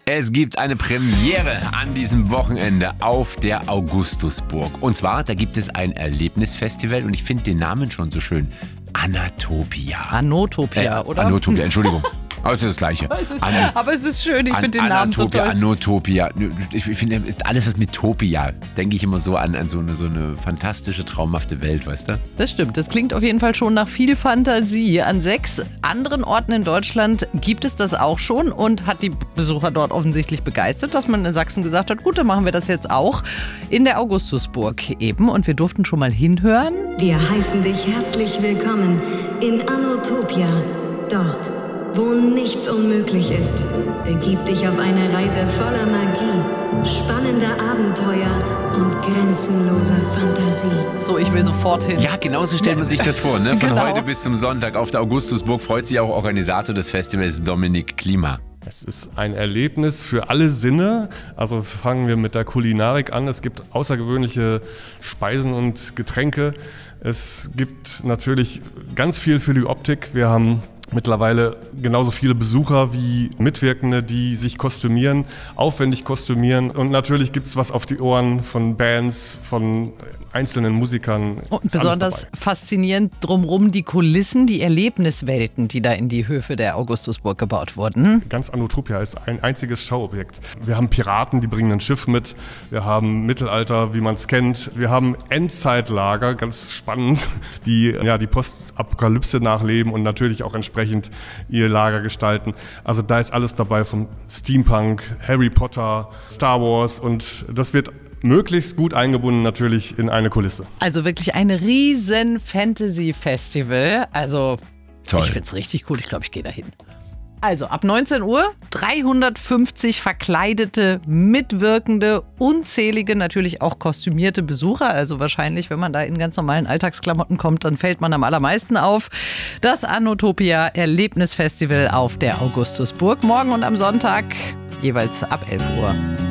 Es gibt eine Premiere an diesem Wochenende auf der Augustusburg. Und zwar, da gibt es ein Erlebnisfestival und ich finde den Namen schon so schön. Anatopia. Anotopia, oder? Anotopia, Entschuldigung. Aber es ist das Gleiche. Aber es ist schön, ich finde den Namen so toll. Anotopia. Ich finde alles, was mit Topia, denke ich immer so an so eine fantastische, traumhafte Welt, weißt du? Das stimmt, das klingt auf jeden Fall schon nach viel Fantasie. An 6 anderen Orten in Deutschland gibt es das auch schon und hat die Besucher dort offensichtlich begeistert, dass man in Sachsen gesagt hat, gut, dann machen wir das jetzt auch in der Augustusburg eben. Und wir durften schon mal hinhören. Wir heißen dich herzlich willkommen in Anotopia. Dort, wo nichts unmöglich ist. Begib dich auf eine Reise voller Magie, spannender Abenteuer und grenzenloser Fantasie. So, ich will sofort hin. Ja, genau so stellt man sich das vor. Ne? Von Genau. heute bis zum Sonntag auf der Augustusburg freut sich auch Organisator des Festivals Dominik Klima. Es ist ein Erlebnis für alle Sinne. Also fangen wir mit der Kulinarik an. Es gibt außergewöhnliche Speisen und Getränke. Es gibt natürlich ganz viel für die Optik. Wir haben mittlerweile genauso viele Besucher wie Mitwirkende, die sich kostümieren, aufwendig kostümieren. Und natürlich gibt es was auf die Ohren von Bands, von einzelnen Musikern. Und besonders faszinierend drumherum die Kulissen, die Erlebniswelten, die da in die Höfe der Augustusburg gebaut wurden. Ganz Anotopia ist ein einziges Schauobjekt. Wir haben Piraten, die bringen ein Schiff mit. Wir haben Mittelalter, wie man es kennt. Wir haben Endzeitlager, ganz spannend, die die Postapokalypse nachleben und natürlich auch entsprechend ihr Lager gestalten. Also da ist alles dabei, vom Steampunk, Harry Potter, Star Wars, und das wird möglichst gut eingebunden natürlich in eine Kulisse. Also wirklich ein riesen Fantasy-Festival. Also Toll. Ich finde es richtig cool. Ich glaube, ich gehe dahin. Also ab 19 Uhr 350 verkleidete, mitwirkende, unzählige, natürlich auch kostümierte Besucher. Also wahrscheinlich, wenn man da in ganz normalen Alltagsklamotten kommt, dann fällt man am allermeisten auf. Das Anotopia Erlebnisfestival auf der Augustusburg. Morgen und am Sonntag jeweils ab 11 Uhr.